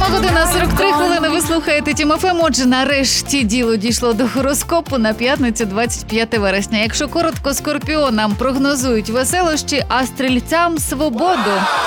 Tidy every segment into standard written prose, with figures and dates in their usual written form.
7:43 хвилини. Ви слухаєте Тім ФМ. Отже, нарешті діло дійшло до гороскопу на п'ятницю, 25 вересня. Якщо коротко, скорпіонам прогнозують веселощі, а стрільцям – свободу.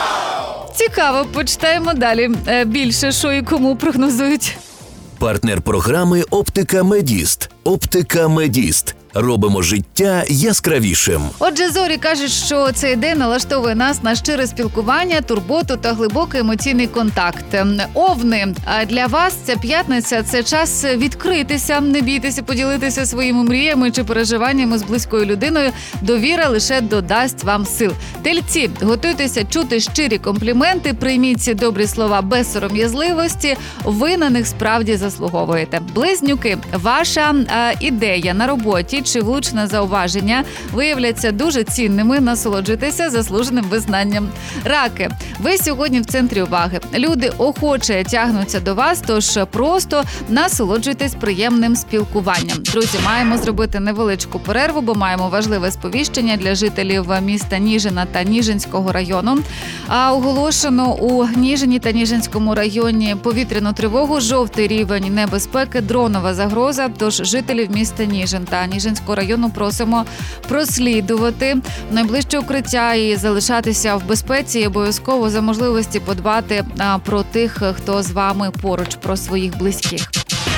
Цікаво, почитаємо далі. Більше що і кому прогнозують. Партнер програми «Оптика Медіст». «Оптика Медіст». Робимо життя яскравішим. Отже, зорі кажуть, що цей день налаштовує нас на щире спілкування, турботу та глибокий емоційний контакт. Овни, для вас ця п'ятниця – це час відкритися, не бійтеся поділитися своїми мріями чи переживаннями з близькою людиною. Довіра лише додасть вам сил. Тельці, готуйтеся чути щирі компліменти, прийміть ці добрі слова без сором'язливості, ви на них справді заслуговуєте. Близнюки, ваша ідея на роботі чи влучне зауваження виявляться дуже цінними, насолоджуйтеся заслуженим визнанням. Раки, ви сьогодні в центрі уваги. Люди охоче тягнуться до вас, тож просто насолоджуйтесь приємним спілкуванням. Друзі, маємо зробити невеличку перерву, бо маємо важливе сповіщення для жителів міста Ніжина та Ніжинського району. Оголошено у Ніжині та Ніжинському районі повітряну тривогу, жовтий рівень небезпеки, дронова загроза, тож жителів міста Ніжин та Ніжинського району просимо прослідувати найближче укриття і залишатися в безпеці, і обов'язково за можливості подбати про тих, хто з вами поруч, про своїх близьких.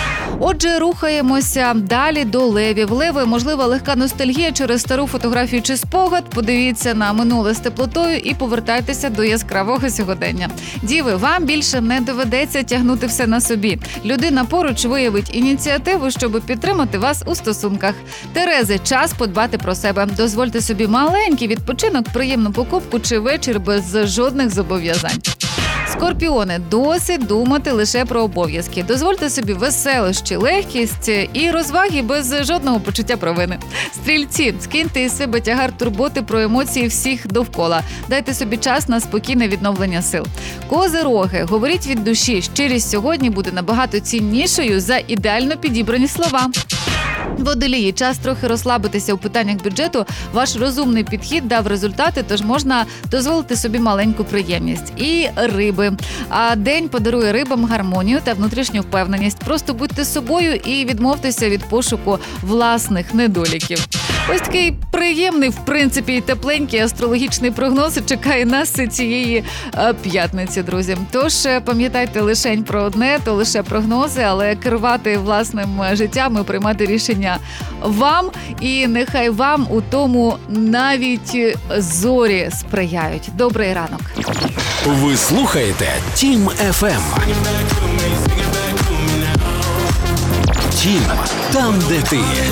Отже, рухаємося далі до левів. Леви, можливо, легка ностальгія через стару фотографію чи спогад. Подивіться на минуле з теплотою і повертайтеся до яскравого сьогодення. Діви, вам більше не доведеться тягнути все на собі. Людина поруч виявить ініціативу, щоб підтримати вас у стосунках. Терези, час подбати про себе. Дозвольте собі маленький відпочинок, приємну покупку чи вечір без жодних зобов'язань. Скорпіони, досить думати лише про обов'язки. Дозвольте собі веселощі, легкість і розваги без жодного почуття провини. Стрільці, скиньте із себе тягар турботи про емоції всіх довкола. Дайте собі час на спокійне відновлення сил. Козироги, говоріть від душі. Щирість сьогодні буде набагато ціннішою за ідеально підібрані слова. Водолії, час трохи розслабитися у питаннях бюджету. Ваш розумний підхід дав результати, тож можна дозволити собі маленьку приємність. І риби. День подарує рибам гармонію та внутрішню впевненість. Просто будьте собою і відмовтеся від пошуку власних недоліків. Ось такий приємний, в принципі, і тепленький астрологічний прогноз чекає нас цієї п'ятниці, друзі. Тож пам'ятайте лишень про одне, то лише прогнози, але керувати власним життям і приймати рішення вам. І нехай вам у тому навіть зорі сприяють. Добрий ранок. Ви слухаєте Тім ФМ. Тім, там, де ти.